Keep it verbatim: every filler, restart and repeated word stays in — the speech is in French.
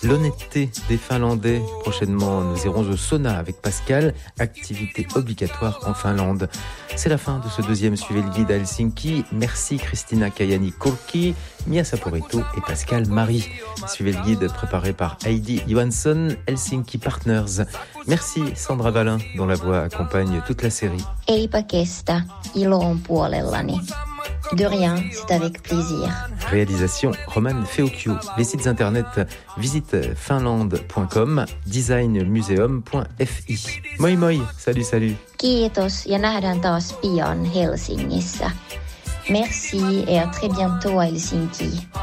l'honnêteté des Finlandais. Prochainement, nous irons au sauna avec Pascal, activité obligatoire en Finlande. C'est la fin de ce deuxième Suivez le guide à Helsinki. Merci Christina Kajani-Kolki, Mia Saporeto et Pascal Marie. Suivez le guide préparé par Heidi Johansson, Helsinki Partners. Merci Sandra Valin, dont la voix accompagne toute la série. Eipä kestä, ilo on puolellani. De rien, c'est avec plaisir. Réalisation Roman Feocchio. Les sites internet visite finlande point com, design museum point f i. Moi moi, salut salut. Kiitos ja nähdään taas pian Helsingissä. Merci et à très bientôt à Helsinki.